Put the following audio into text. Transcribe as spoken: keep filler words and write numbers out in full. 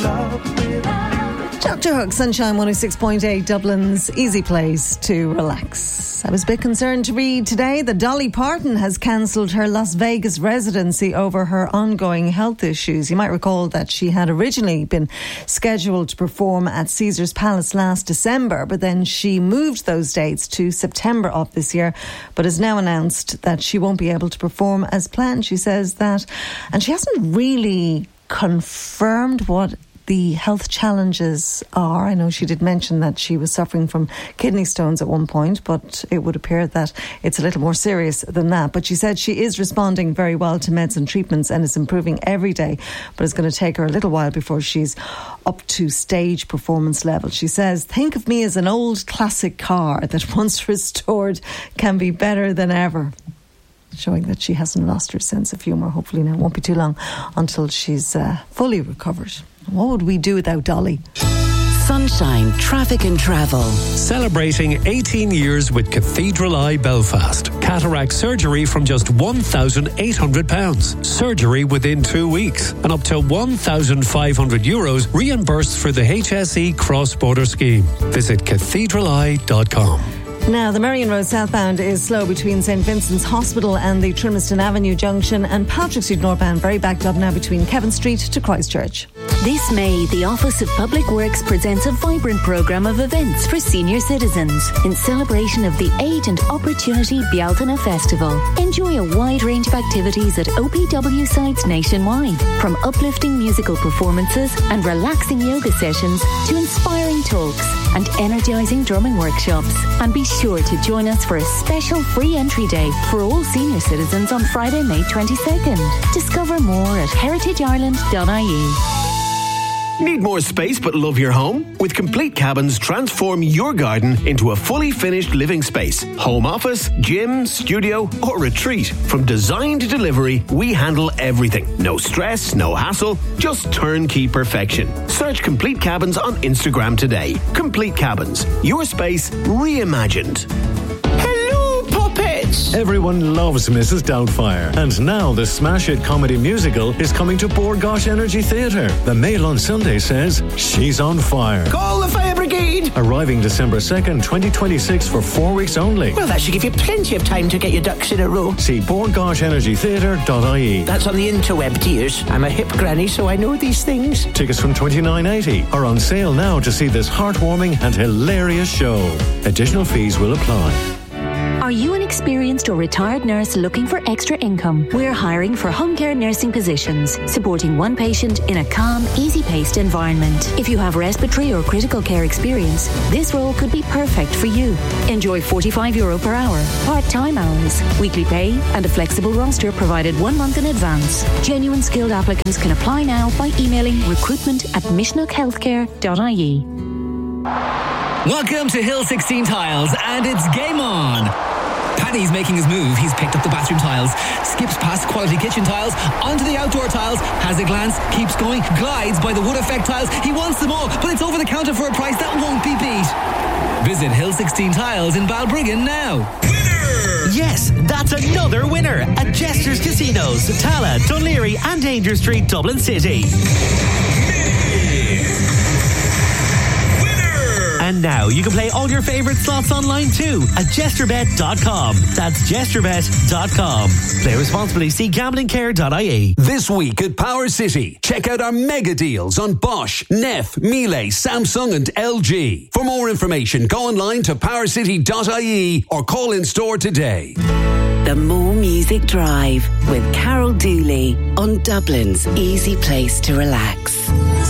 Doctor Hook, Sunshine one oh six point eight, Dublin's easy place to relax. I was a bit concerned to read today that Dolly Parton has cancelled her Las Vegas residency over her ongoing health issues. You might recall that she had originally been scheduled to perform at Caesars Palace last December, but then she moved those dates to September of this year, but has now announced that she won't be able to perform as planned. She says that, and she hasn't really confirmed what the health challenges are. I know she did mention that she was suffering from kidney stones at one point, but it would appear that it's a little more serious than that. But she said she is responding very well to meds and treatments and is improving every day, but it's going to take her a little while before she's up to stage performance level. She says, think of me as an old classic car that once restored can be better than ever. Showing that she hasn't lost her sense of humour. Hopefully now it won't be too long until she's uh, fully recovered. What would we do without Dolly? Sunshine, traffic and travel. Celebrating eighteen years with Cathedral Eye Belfast. Cataract surgery from just one thousand eight hundred pounds. Surgery within two weeks. And up to one thousand five hundred euros reimbursed for the H S E cross-border scheme. Visit cathedral eye dot com. Now, the Merrion Road southbound is slow between St Vincent's Hospital and the Trimeston Avenue junction, and Patrick Street northbound very backed up now between Kevin Street to Christchurch. This May, the Office of Public Works presents a vibrant programme of events for senior citizens in celebration of the Aid and Opportunity Bealtaine Festival. Enjoy a wide range of activities at O P W sites nationwide, from uplifting musical performances and relaxing yoga sessions to inspiring talks and energising drumming workshops. And be sure to join us for a special free entry day for all senior citizens on Friday, May twenty-second. Discover more at heritage ireland dot I E. Need more space but love your home? With Complete Cabins, transform your garden into a fully finished living space. Home office, gym, studio or retreat. From design to delivery, we handle everything. No stress, no hassle, just turnkey perfection. Search Complete Cabins on Instagram today. Complete Cabins, your space reimagined. Everyone loves Missus Doubtfire, and now the smash hit comedy musical is coming to Bord Gáis Energy Theatre. The Mail on Sunday says she's on fire. Call the fire brigade! Arriving December second, twenty twenty-six for four weeks only. Well, that should give you plenty of time to get your ducks in a row. See bord gáis energy theatre dot I E. That's on the interweb, dears. I'm a hip granny, so I know these things. Tickets from twenty-nine eighty are on sale now to see this heartwarming and hilarious show. Additional fees will apply. Are you an experienced or retired nurse looking for extra income? We're hiring for home care nursing positions, supporting one patient in a calm, easy-paced environment. If you have respiratory or critical care experience, this role could be perfect for you. Enjoy forty-five euro per hour, part-time hours, weekly pay, and a flexible roster provided one month in advance. Genuine skilled applicants can apply now by emailing recruitment at mishnook healthcare dot I E. Welcome to Hill sixteen Tiles, and it's game on. Paddy's making his move. He's picked up the bathroom tiles, skips past quality kitchen tiles, onto the outdoor tiles, has a glance, keeps going, glides by the wood effect tiles. He wants them all, but it's over the counter for a price that won't be beat. Visit Hill sixteen Tiles in Balbriggan now. Winner! Yes, that's another winner at Jester's Casinos, Tala, Dunleary and Danger Street, Dublin City. And now you can play all your favourite slots online too at jesterbet dot com. That's jesterbet dot com. Play responsibly. See gambling care dot I E. This week at Power City, check out our mega deals on Bosch, Neff, Miele, Samsung and L G. For more information, go online to power city dot I E or call in store today. The More Music Drive with Carol Dooley on Dublin's easy place to relax.